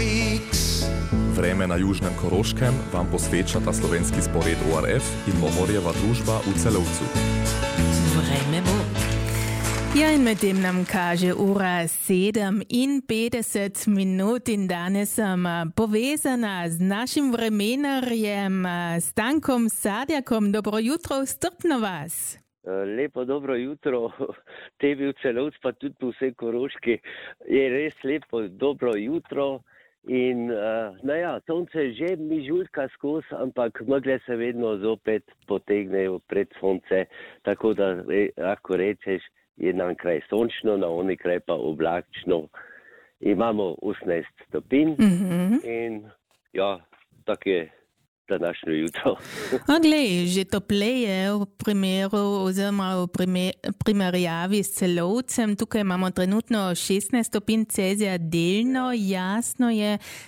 Vreme na Južnem Koroškem vam posvečata slovenski spored ORF in Mohorjeva družba v Celovcu. Vreme bo. Ja, in medtem nam kaže ura 7:50 in danes sem povezana z našim vremenarjem Stankom Sadjakom. Dobro jutro, strpno vas. Lepo dobro jutro, tebi v Celovcu, pa tudi po vsej Koroški. Je res lepo dobro jutro in sonce že mi žuljka skozi, ampak megle se vedno zopet potegnejo pred sonce, tako da lahko rečeš, je nam kraj sončno, na oni kraj pa oblačno. Imamo 18 stopinj in tako je današnjo jutro. Glej, že topleje v primeru oziroma v primerjavi s Celovcem. Tukaj imamo trenutno 16 stopinj Celzija, delno jasno je,